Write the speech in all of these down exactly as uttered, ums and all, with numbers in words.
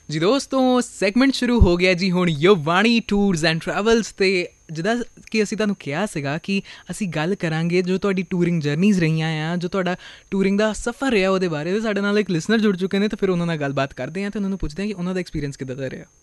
ਜੀ ਦੋਸਤੋ, ਸੈਗਮੈਂਟ ਸ਼ੁਰੂ ਹੋ ਗਿਆ ਜੀ ਹੁਣ ਯੋਵਾਣੀ ਟੂਰਸ ਐਂਡ ਟਰੈਵਲਸ 'ਤੇ। ਜਿੱਦਾਂ ਕਿ ਅਸੀਂ ਤੁਹਾਨੂੰ ਕਿਹਾ ਸੀਗਾ ਕਿ ਅਸੀਂ ਗੱਲ ਕਰਾਂਗੇ ਜੋ ਤੁਹਾਡੀ ਟੂਰਿੰਗ ਜਰਨੀਜ਼ ਰਹੀਆਂ ਆ, ਜੋ ਤੁਹਾਡਾ ਟੂਰਿੰਗ ਦਾ ਸਫ਼ਰ ਰਿਹਾ ਉਹਦੇ ਬਾਰੇ। ਸਾਡੇ ਨਾਲ ਇੱਕ ਲਿਸਨਰ ਜੁੜ ਚੁੱਕੇ ਨੇ, ਤਾਂ ਫਿਰ ਉਹਨਾਂ ਨਾਲ ਗੱਲਬਾਤ ਕਰਦੇ ਹਾਂ ਅਤੇ ਉਹਨਾਂ ਨੂੰ ਪੁੱਛਦੇ ਹਾਂ ਕਿ ਉਹਨਾਂ ਦਾ ਐਕਸਪੀਰੀਅੰਸ ਕਿੱਦਾਂ ਦਾ ਰਿਹਾ।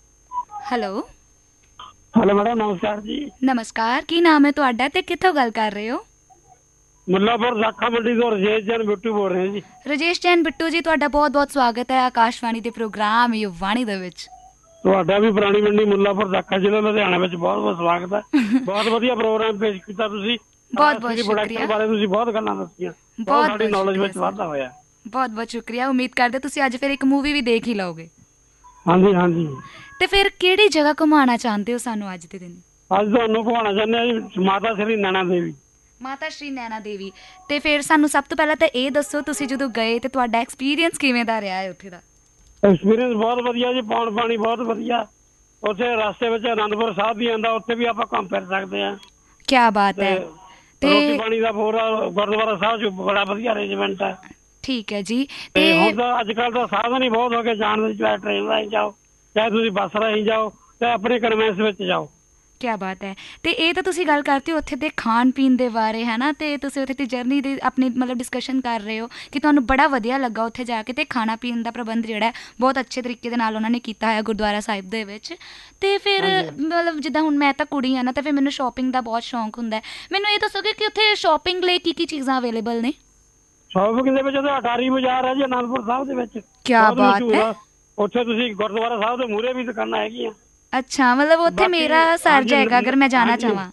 ਹੈਲੋ ਹੈਲੋ ਮੈਡਮ, ਨਮਸਕਾਰ ਜੀ। ਨਮਸਕਾਰ, ਕੀ ਨਾਮ ਹੈ ਤੁਹਾਡਾ ਤੇ ਕਿੱਥੋਂ ਗੱਲ ਕਰ ਰਹੇ ਹੋ? ਮੁੱਲਾਪੁਰ ਸਾਖਾ ਮੰਡੀ ਤੋਂ ਰਜੇਸ਼ ਜੈਨ ਬਿੱਟੂ ਬੋਲ ਰਹੇ ਜੀ। ਰਜੇਸ਼ ਜੈਨ ਬਿੱਟੂ ਜੀ, ਤੁਹਾਡਾ ਬਹੁਤ ਬਹੁਤ ਸਵਾਗਤ ਹੈ ਆਕਾਸ਼ਵਾਣੀ ਦੇ ਪ੍ਰੋਗਰਾਮ ਯੋਵਾਣੀ ਦੇ ਵਿੱਚ। ਤੁਹਾਡਾ ਵੀ ਪੁਰਾਣੀ ਮੰਡੀ ਮੁੱਲਾਪੁਰ ਸਾਖਾ ਜ਼ਿਲ੍ਹਾ ਲੁਧਿਆਣਾ ਵਿੱਚ ਬਹੁਤ ਬਹੁਤ ਸਵਾਗਤ ਹੈ। ਬਹੁਤ ਵਧੀਆ ਪ੍ਰੋਗਰਾਮ ਪੇਸ਼ ਕੀਤਾ ਤੁਸੀਂ। ਬਹੁਤ ਬਹੁਤ ਸ਼ੁਕਰੀਆ। ਬਾਰੇ ਤੁਸੀਂ ਬਹੁਤ ਗੱਲਾਂ ਦੱਸੀਆਂ, ਬਹੁਤ ਸਾਡੀ ਨੌਲੇਜ ਵਿੱਚ ਵਾਧਾ ਹੋਇਆ। ਬਹੁਤ ਬਹੁਤ ਸ਼ੁਕਰੀਆ। ਉਮੀਦ ਕਰਦੇ ਤੁਸੀਂ ਅੱਜ ਫਿਰ ਇੱਕ ਮੂਵੀ ਵੀ ਦੇਖ ਹੀ ਲਓਗੇ। ਹਾਂਜੀ ਹਾਂਜੀ। ਤੇ ਫਿਰ ਕਿਹੜੀ ਜਗ੍ਹਾ ਘੁਮਾਉਣਾ ਚਾਹੁੰਦੇ ਹੋ ਸਾਨੂੰ ਅੱਜ ਦੇ ਦਿਨ? ਅੱਜ ਤੁਹਾਨੂੰ ਘੁਮਾਉਣਾ ਚਾਹੁੰਦੇ ਹਾਂ ਜੀ ਮਾਤਾ ਸ਼੍ਰੀ ਨੈਣਾ ਦੇਵੀ। ਮਾਤਾ ਸ਼੍ਰੀ ਨੈਣਾ ਦੇਵੀ। ਤੇ ਫਿਰ ਸਾਨੂੰ ਸਭ ਤੋਂ ਪਹਿਲਾਂ ਤਾਂ ਇਹ ਦੱਸੋ, ਤੁਸੀਂ ਜਦੋਂ ਗਏ ਤੇ ਤੁਹਾਡਾ ਐਕਸਪੀਰੀਅੰਸ ਕਿਵੇਂ ਦਾ ਰਿਹਾ ਹੈ ਉੱਥੇ ਦਾ? ਐਕਸਪੀਰੀਅੰਸ ਬਹੁਤ ਵਧੀਆ ਜੀ, ਪੌਣ ਪਾਣੀ ਬਹੁਤ ਵਧੀਆ। ਉੱਥੇ ਰਸਤੇ ਵਿੱਚ ਅਨੰਦਪੁਰ ਸਾਹਿਬ ਵੀ ਆਉਂਦਾ, ਉੱਥੇ ਵੀ ਆਪਾਂ ਘੁੰਮ ਫਿਰ ਸਕਦੇ ਹਾਂ। ਕੀ ਬਾਤ ਹੈ। ਤੇ ਰੋਟੀ ਪਾਣੀ ਦਾ ਪੂਰਾ ਗੁਰਦੁਆਰਾ ਸਾਹਿਬ 'ਚ ਬੜਾ ਵਧੀਆ ਅਰੇਂਜਮੈਂਟ ਹੈ। ਠੀਕ ਹੈ ਜੀ। ਤੇ ਹੁਣ ਤਾਂ ਅੱਜ ਕੱਲ੍ਹ ਤਾਂ ਸਾਧਨ ਹੀ ਬਹੁਤ ਹੋ ਗਏ ਜਾਣ ਦੇ, ਚਾਹੇ ਟ੍ਰੇਨ ਰਾਹੀਂ ਜਾਓ, ਚਾਹੇ ਤੁਸੀਂ ਬੱਸ ਰਾਹੀਂ ਜਾਓ, ਚਾਹੇ ਆਪਣੇ ਕਨਵੈਂਸ ਵਿੱਚ ਜਾਓ। ਕੀ ਬਾਤ ਹੈ। ਤੇ ਇਹ ਤਾਂ ਤੁਸੀਂ ਗੱਲ ਕਰਤੀ ਉੱਥੇ ਦੇ ਖਾਣ ਪੀਣ ਦੇ ਬਾਰੇ, ਹੈ ਨਾ, ਤੇ ਤੁਸੀਂ ਉੱਥੇ ਦੀ ਜਰਨੀ ਦੀ ਆਪਣੀ ਮਤਲਬ ਡਿਸਕਸ਼ਨ ਕਰ ਰਹੇ ਹੋ ਕਿ ਤੁਹਾਨੂੰ ਬੜਾ ਵਧੀਆ ਲੱਗਾ ਉੱਥੇ ਜਾ ਕੇ, ਤੇ ਖਾਣਾ ਪੀਣ ਦਾ ਪ੍ਰਬੰਧ ਜਿਹੜਾ ਬਹੁਤ ਅੱਛੇ ਤਰੀਕੇ ਦੇ ਨਾਲ ਉਹਨਾਂ ਨੇ ਕੀਤਾ ਹੋਇਆ ਗੁਰਦੁਆਰਾ ਸਾਹਿਬ ਦੇ ਵਿੱਚ। ਤੇ ਫਿਰ ਮਤਲਬ ਜਿੱਦਾਂ ਹੁਣ ਮੈਂ ਤਾਂ ਕੁੜੀ ਹਾਂ ਨਾ, ਤਾਂ ਫਿਰ ਮੈਨੂੰ ਸ਼ੋਪਿੰਗ ਦਾ ਬਹੁਤ ਸ਼ੌਂਕ ਹੁੰਦਾ ਹੈ। ਮੈਨੂੰ ਇਹ ਦੱਸੋਗੇ ਕਿ ਉੱਥੇ ਸ਼ੋਪਿੰਗ ਲਈ ਕੀ ਕੀ ਚੀਜ਼ਾਂ ਅਵੇਲੇਬਲ ਨੇ? ਸ਼ੋਪਿੰਗ ਦੇ ਵਿੱਚ ਤਾਂ ਅਟਾਰੀ ਬਾਜ਼ਾਰ ਹੈ ਜੀ ਅਨੰਦਪੁਰ ਸਾਹਿਬ ਦੇ ਵਿੱਚ। ਕੀ ਬਾਤ ਹੈ। ਉੱਥੇ ਤੁਸੀਂ ਗੁਰਦੁਆਰਾ ਸਾਹਿਬ ਦੇ ਮੂਹਰੇ ਵੀ ਦੁਕਾਨਾਂ ਹੈਗੀਆਂ। ਅੱਛਾ, ਮਤਲਬ ਉੱਥੇ ਮੇਰਾ ਸਰ ਜਾਏਗਾ ਅਗਰ ਮੈਂ ਜਾਣਾ ਚਾਹਵਾਂ।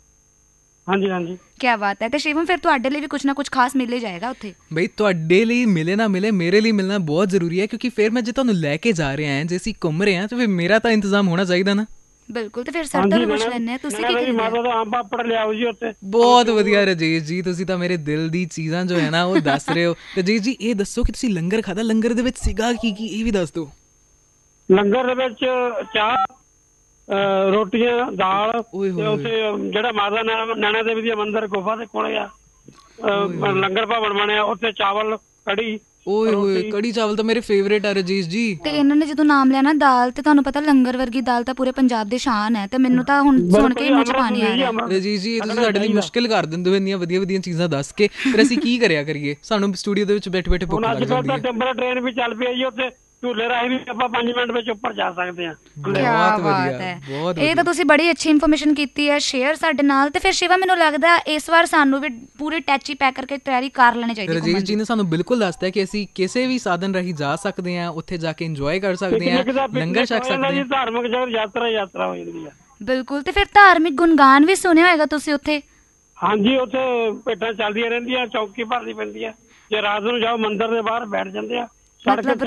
ਹਾਂਜੀ ਹਾਂਜੀ। ਕੀ ਬਾਤ ਹੈ। ਤੇ ਸ਼ਿਵਮ, ਫਿਰ ਤੁਹਾਡੇ ਲਈ ਵੀ ਕੁਛ ਨਾ ਕੁਛ ਖਾਸ ਮਿਲ ਹੀ ਜਾਏਗਾ ਉੱਥੇ। ਬਈ ਤੁਹਾਡੇ ਲਈ ਮਿਲੇ ਨਾ ਮਿਲੇ, ਮੇਰੇ ਲਈ ਮਿਲਣਾ ਬਹੁਤ ਜ਼ਰੂਰੀ ਹੈ, ਕਿਉਂਕਿ ਫਿਰ ਮੈਂ ਜੇ ਤੁਹਾਨੂੰ ਲੈ ਕੇ ਜਾ ਰਿਹਾ ਹਾਂ, ਜੇ ਅਸੀਂ ਘੁੰਮ ਰਹੇ ਹਾਂ, ਤਾਂ ਫਿਰ ਮੇਰਾ ਤਾਂ ਇੰਤਜ਼ਾਮ ਹੋਣਾ ਚਾਹੀਦਾ ਨਾ। ਬਿਲਕੁਲ। ਤੇ ਫਿਰ ਸਰ ਤੋਂ ਵੀ ਪੁੱਛ ਲੈਂਦੇ ਹਾਂ, ਤੁਸੀਂ ਕੀ ਮਾਤਾ ਦਾ ਆਮ ਪਾਪੜ ਲਿਆਓ ਜੀ ਉੱਥੇ। ਬਹੁਤ ਵਧੀਆ ਰਜੇਸ਼ ਜੀ, ਤੁਸੀਂ ਤਾਂ ਮੇਰੇ ਦਿਲ ਦੀ ਚੀਜ਼ਾਂ ਜੋ ਹੈ ਨਾ ਉਹ ਦੱਸ ਰਹੇ ਹੋ। ਰਜੇਸ਼ ਜੀ, ਇਹ ਦੱਸੋ ਕਿ ਤੁਸੀਂ ਲੰਗਰ ਖਾਧਾ, ਲੰਗਰ ਦੇ ਵਿੱਚ ਸੀਗਾ ਕੀ ਕੀ, ਇਹ ਵੀ ਦੱਸ ਦਿਓ। ਲੰਗਰ ਦੇ ਵਿੱਚ ਚਾਹ, ਰੋਟੀਆਂ, ਦਾਲ, ਤੇ ਉੱਥੇ ਜਿਹੜਾ ਮਾਤਾ ਨੈਣਾ ਦੇਵੀ ਦੀ ਮੰਦਿਰ ਗੁਫਾ ਦੇ ਕੋਲੇ ਆ ਲੰਗਰ ਭਵਨ ਬਣਿਆ, ਉੱਥੇ ਚਾਵਲ, ਕੜੀ। ਓਏ ਹੋਏ, ਕੜੀ ਚਾਵਲ ਤਾਂ ਮੇਰੇ ਫੇਵਰੇਟ ਆ ਰਜੇਸ਼ ਜੀ। ਤੇ ਇਹਨਾਂ ਨੇ ਜਦੋਂ ਨਾਮ ਲਿਆ ਨਾ ਦਾਲ, ਤੇ ਤੁਹਾਨੂੰ ਪਤਾ ਲੰਗਰ ਵਰਗੀ ਦਾਲ ਤਾਂ ਪੂਰੇ ਪੰਜਾਬ ਦੀ ਸ਼ਾਨ ਹੈ, ਤੇ ਮੈਨੂੰ ਤਾਂ ਹੁਣ ਸੁਣ ਕੇ ਹੀ ਮੂੰਹ 'ਚ ਪਾਣੀ ਆ ਰਿਹਾ। ਰਜੇਸ਼ ਜੀ, ਇਹ ਤੁਸੀਂ ਸਾਡੇ ਲਈ ਮੁਸ਼ਕਿਲ ਕਰ ਦਿੰਦੇ ਹੋ ਇੰਨੀਆਂ ਵਧੀਆ ਵਧੀਆ ਚੀਜ਼ਾਂ ਦੱਸ ਕੇ। ਫਿਰ ਅਸੀਂ ਕੀ ਕਰਿਆ ਕਰੀਏ? ਸਾਨੂੰ ਸਟੂਡੀਓ ਦੇ ਵਿੱਚ ਬੈਠੇ ਬੈਠੇ ਭੁੱਖ ਲੱਗ ਜਾਂਦੀ ਹੈ। ਟੈਂਪਰ ਟ੍ਰੇਨ ਵੀ ਚੱਲ ਪਈ ਜੀ ਉੱਥੇ, ਝੂਲੇ ਰਾਹੀਂ ਵੀ ਆਪਾਂ ਪੰਜ ਮਿੰਟ ਵਿੱਚ ਉੱਪਰ ਜਾ ਸਕਦੇ ਹਾਂ। ਬਹੁਤ ਵਧੀਆ। ਇਹ ਤਾਂ ਤੁਸੀਂ ਬੜੀ ਅੱਛੀ ਇਨਫੋਰਮੇਸ਼ਨ ਕੀਤੀ ਹੈ ਸ਼ੇਅਰ ਸਾਡੇ ਨਾਲ। ਤੇ ਫਿਰ ਸ਼ਿਵਾ, ਮੈਨੂੰ ਲੱਗਦਾ ਇਸ ਵਾਰ ਸਾਨੂੰ ਵੀ ਪੂਰੀ ਟੈਚੀ ਪੈਕ ਕਰਕੇ ਤਿਆਰੀ ਕਰ ਲੈਣੀ ਚਾਹੀਦੀ ਹੈ। ਰਜੇਸ਼ ਜੀ ਨੇ ਸਾਨੂੰ ਬਿਲਕੁਲ ਦੱਸਤਾ ਕਿ ਅਸੀਂ ਕਿਸੇ ਵੀ ਸਾਧਨ ਰਾਹੀਂ ਜਾ ਸਕਦੇ ਹਾਂ, ਉੱਥੇ ਜਾ ਕੇ ਇੰਜੋਏ ਕਰ ਸਕਦੇ ਹਾਂ, ਲੰਗਰ ਛਕ ਸਕਦੇ ਹਾਂ। ਧਾਰਮਿਕ ਯਾਤਰਾ ਯਾਤਰਾ ਹੋ ਜਾਂਦੀ ਹੈ। ਬਿਲਕੁਲ। ਤੇ ਫਿਰ ਧਾਰਮਿਕ ਗੁਣਗਾਨ ਵੀ ਸੁਣਿਆ ਹੋਏਗਾ ਤੁਸੀਂ ਉੱਥੇ? ਹਾਂਜੀ, ਉੱਥੇ ਭੇਟਾਂ ਚੱਲਦੀਆਂ ਰਹਿੰਦੀਆਂ, ਚੌਕੀ ਭਰਨੀ ਪੈਂਦੀ ਹੈ। ਜੇ ਰਾਤ ਨੂੰ ਜਾਓ ਮੰਦਿਰ ਦੇ ਬਾਹਰ ਬੈਠ ਜਾਂਦੇ ਆ।